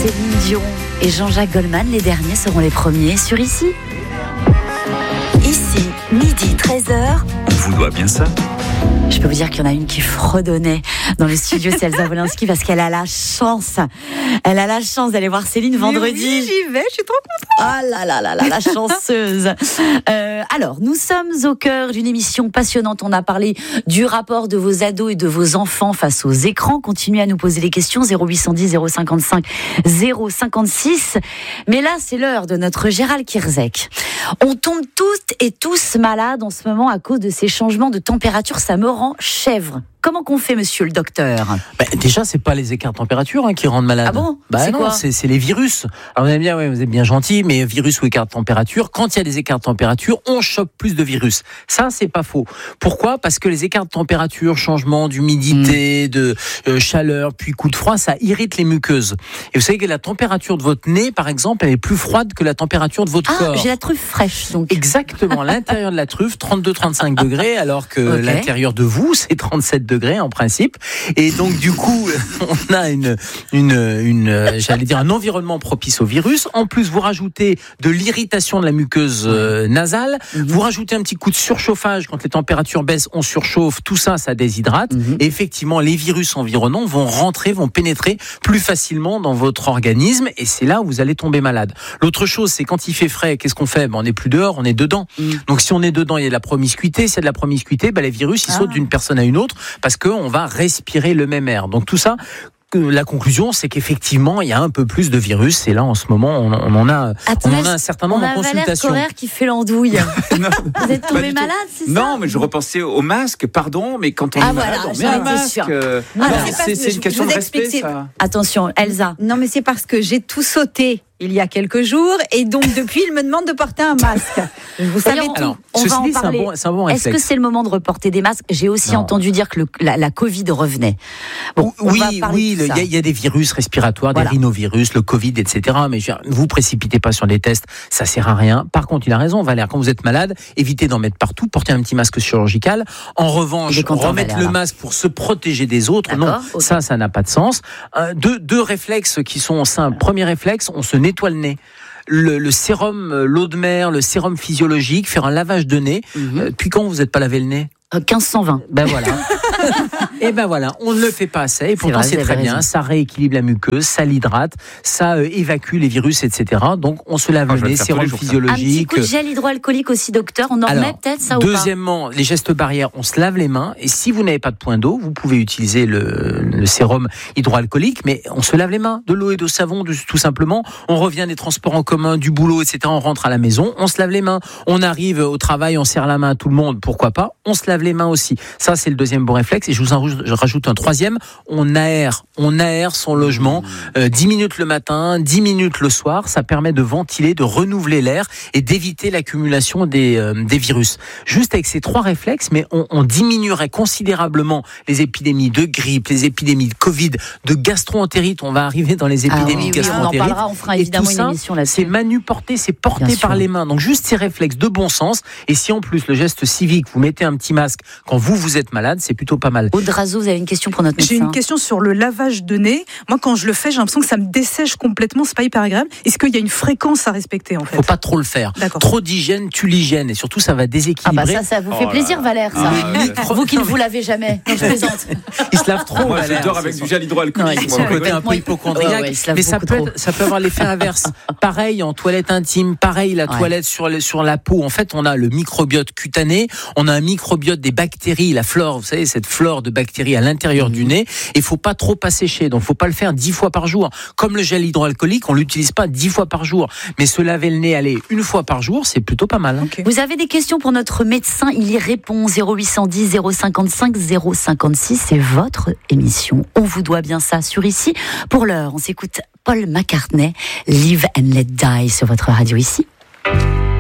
Céline Dion et Jean-Jacques Goldman, les derniers seront les premiers sur Ici. Ici, midi 13h. On vous doit bien ça. Je peux vous dire qu'il y en a une qui fredonnait dans le studio, c'est Elsa Wolinski, parce qu'elle a la chance. Elle a la chance d'aller voir Céline vendredi. Oui, j'y vais, je suis trop contente. Ah là là là là, la chanceuse. Alors, nous sommes au cœur d'une émission passionnante. On a parlé du rapport de vos ados et de vos enfants face aux écrans. Continuez à nous poser des questions, 0810 055 056. Mais là, c'est l'heure de notre Gérald Kierzek. On tombe toutes et tous malades en ce moment à cause de ces changements de température. Ça me rend chèvre. Comment qu'on fait, monsieur le docteur ? Déjà, c'est pas les écarts de température qui rendent malade. Ah bon ? C'est quoi ? C'est les virus. Alors, vous allez me dire, vous êtes bien gentil, mais virus ou écarts de température, quand il y a des écarts de température, on chope plus de virus. Ça, c'est pas faux. Pourquoi ? Parce que les écarts de température, changement d'humidité, de chaleur, puis coup de froid, ça irrite les muqueuses. Et vous savez que la température de votre nez, par exemple, elle est plus froide que la température de votre corps. J'ai la truffe fraîche, donc. Exactement. L'intérieur de la truffe, 32-35 degrés, alors que l'intérieur de vous, c'est 37 degrés en principe. Et donc, du coup, on a j'allais dire, un environnement propice au virus. En plus, vous rajoutez de l'irritation de la muqueuse nasale. Vous rajoutez un petit coup de surchauffage. Quand les températures baissent, on surchauffe. Tout ça, ça déshydrate. Et effectivement, les virus environnants vont pénétrer plus facilement dans votre organisme. Et c'est là où vous allez tomber malade. L'autre chose, c'est quand il fait frais, qu'est-ce qu'on fait ? On n'est plus dehors, on est dedans. Donc, si on est dedans, il y a de la promiscuité. S'il y a de la promiscuité, les virus, ils sautent d'une personne à une autre parce qu'on va respirer le même air. Donc, tout ça, la conclusion, c'est qu'effectivement, il y a un peu plus de virus. Et là, en ce moment, on en a un certain nombre en consultation. On a Valère qui fait l'andouille. Vous êtes tombé malade, c'est ça ? Non, mais je repensais au masque, pardon, mais quand on est malade, on met un masque. C'est une question de respect, ça. Attention, Elsa. Non, mais c'est parce que j'ai tout sauté il y a quelques jours, et donc depuis, il me demande de porter un masque. Vous savez tout. Alors, on va en dit, parler. C'est un bon réflexe. Est-ce que c'est le moment de reporter des masques ? J'ai aussi entendu dire que la Covid revenait. Bon, oui, il y a des virus respiratoires, des rhinovirus, le Covid, etc. Mais vous précipitez pas sur les tests, ça sert à rien. Par contre, il a raison, Valère. Quand vous êtes malade, évitez d'en mettre partout. Portez un petit masque chirurgical. En revanche, remettre le masque pour se protéger des autres, non, ça n'a pas de sens. Deux réflexes qui sont simples. Premier réflexe, on se nettoie le nez. Le sérum, l'eau de mer, le sérum physiologique, faire un lavage de nez. Puis quand vous n'êtes pas lavé le nez ? 1520. Ben voilà. Et ben voilà, on ne le fait pas assez. Et pourtant, c'est très bien. Ça rééquilibre la muqueuse, ça l'hydrate, ça évacue les virus, etc. Donc, on se lave le nez, sérum physiologique. Un petit coup de gel hydroalcoolique aussi, docteur. On en remet peut-être ça ou pas ? Deuxièmement, les gestes barrières, on se lave les mains. Et si vous n'avez pas de point d'eau, vous pouvez utiliser le sérum hydroalcoolique. Mais on se lave les mains, de l'eau et de savon, tout simplement. On revient des transports en commun, du boulot, etc. On rentre à la maison, on se lave les mains. On arrive au travail, on serre la main à tout le monde. Pourquoi pas ? On se lave les mains aussi. Ça, c'est le deuxième bon réflexe. Et je rajoute un troisième. On aère son logement. 10 minutes le matin, 10 minutes le soir. Ça permet de ventiler, de renouveler l'air et d'éviter l'accumulation des virus. Juste avec ces trois réflexes, mais on diminuerait considérablement les épidémies de grippe, les épidémies de Covid, de gastro-entérite. On va arriver dans les épidémies de gastro-entérite. On en parlera, on fera évidemment une émission là-dessus. C'est manuporté, c'est porté par les mains. Donc juste ces réflexes de bon sens. Et si en plus le geste civique, vous mettez un petit masque quand vous êtes malade, c'est plutôt pas mal. Aude Razo, vous avez une question pour notre médecin ? J'ai une question sur le lavage de nez. Moi, quand je le fais, j'ai l'impression que ça me dessèche complètement. C'est pas hyper agréable. Est-ce qu'il y a une fréquence à respecter, en fait ? Faut pas trop le faire. D'accord. Trop d'hygiène tue l'hygiène. Et surtout, ça va déséquilibrer. Ça vous fait plaisir, Valère, ça. Vous qui ne vous lavez jamais. Non, je plaisante. Il se lave trop. Moi, je dors avec du gel hydroalcoolique. C'est un côté un peu hypochondriaque. Mais ça peut avoir l'effet inverse. Pareil en toilette intime. Pareil la toilette sur la peau. En fait, on a le microbiote cutané. On a un microbiote des bactéries, la flore. Vous savez, cette flore de bactéries à l'intérieur du nez. Et il faut pas trop assécher. Donc, faut pas le faire 10 fois par jour. Comme le gel hydroalcoolique, on l'utilise pas 10 fois par jour. Mais se laver le nez, une fois par jour, c'est plutôt pas mal. Okay. Vous avez des questions pour notre médecin, il y répond. 0810 055 056, c'est votre émission. On vous doit bien ça sur Ici. Pour l'heure, on s'écoute Paul McCartney, Live and Let Die sur votre radio Ici.